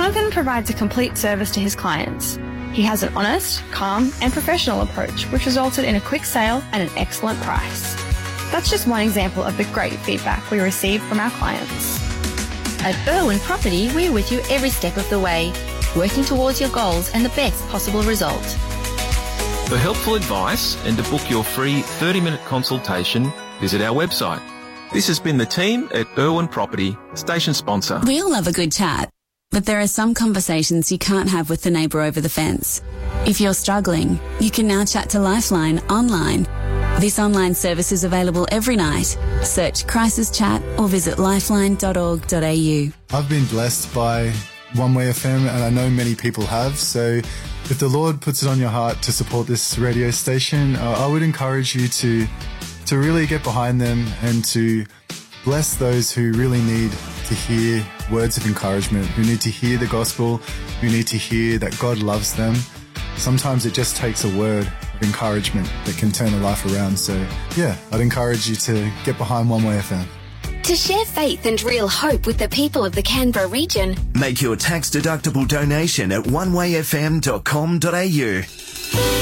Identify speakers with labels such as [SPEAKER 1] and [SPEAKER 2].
[SPEAKER 1] Jonathan provides a complete service to his clients. He has an honest, calm and professional approach which resulted in a quick sale and an excellent price. That's just one example of the great feedback we receive from our clients.
[SPEAKER 2] At Irwin Property, we're with you every step of the way, working towards your goals and the best possible result.
[SPEAKER 3] For helpful advice and to book your free 30-minute consultation, visit our website. This has been the team at Irwin Property, station sponsor.
[SPEAKER 4] We all love a good chat, but there are some conversations you can't have with the neighbour over the fence. If you're struggling, you can now chat to Lifeline online. This online service is available every night. Search Crisis Chat or visit lifeline.org.au.
[SPEAKER 5] I've been blessed by One Way FM, and I know many people have, so if the Lord puts it on your heart to support this radio station, I would encourage you to really get behind them and to bless those who really need to hear words of encouragement, who need to hear the gospel, who need to hear that God loves them. Sometimes it just takes a word of encouragement that can turn a life around. So, yeah, I'd encourage you to get behind One Way FM.
[SPEAKER 6] To share faith and real hope with the people of the Canberra region,
[SPEAKER 7] make your tax-deductible donation at onewayfm.com.au.